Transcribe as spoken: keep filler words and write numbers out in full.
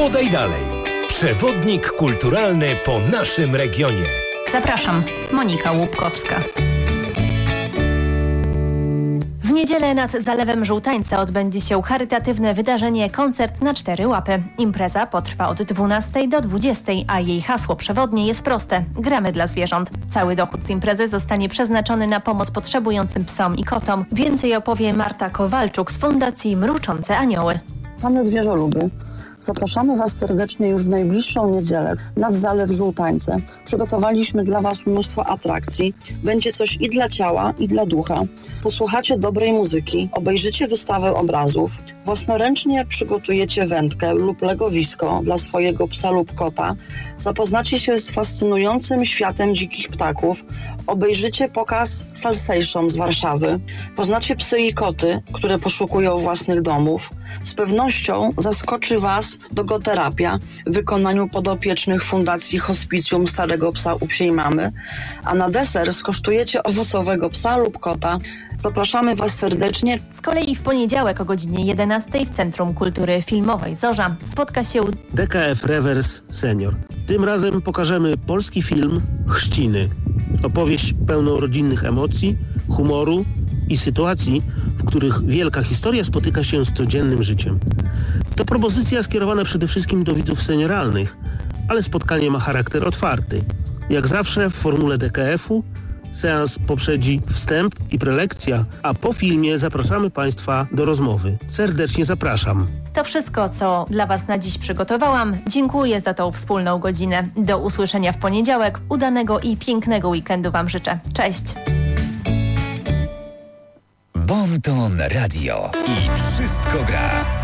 Podaj dalej. Przewodnik kulturalny po naszym regionie. Zapraszam, Monika Łupkowska. W niedzielę nad Zalewem Żółtańca odbędzie się charytatywne wydarzenie Koncert na cztery łapy. Impreza potrwa od dwunastej do dwudziestej, a jej hasło przewodnie jest proste. Gramy dla zwierząt. Cały dochód z imprezy zostanie przeznaczony na pomoc potrzebującym psom i kotom. Więcej opowie Marta Kowalczuk z Fundacji Mruczące Anioły. Pane zwierzoluby, zapraszamy Was serdecznie już w najbliższą niedzielę nad Zalew Żółtańce. Przygotowaliśmy dla Was mnóstwo atrakcji. Będzie coś i dla ciała, i dla ducha. Posłuchacie dobrej muzyki, obejrzycie wystawę obrazów, własnoręcznie przygotujecie wędkę lub legowisko dla swojego psa lub kota, zapoznacie się z fascynującym światem dzikich ptaków, obejrzycie pokaz Salsation z Warszawy, poznacie psy i koty, które poszukują własnych domów. Z pewnością zaskoczy Was dogoterapia w wykonaniu podopiecznych Fundacji Hospicjum Starego Psa u Psiej Mamy, a na deser skosztujecie owocowego psa lub kota. Zapraszamy Was serdecznie. Z kolei w poniedziałek o godzinie jedenastej w Centrum Kultury Filmowej Zorza spotka się D K F Rewers Senior. Tym razem pokażemy polski film Chrzciny. Opowieść pełną rodzinnych emocji, humoru i sytuacji, w których wielka historia spotyka się z codziennym życiem. To propozycja skierowana przede wszystkim do widzów senioralnych, ale spotkanie ma charakter otwarty. Jak zawsze w formule D K F-u seans poprzedzi wstęp i prelekcja, a po filmie zapraszamy Państwa do rozmowy. Serdecznie zapraszam. To wszystko, co dla Was na dziś przygotowałam. Dziękuję za tą wspólną godzinę. Do usłyszenia w poniedziałek. Udanego i pięknego weekendu Wam życzę. Cześć! Bon Ton Radio i wszystko gra.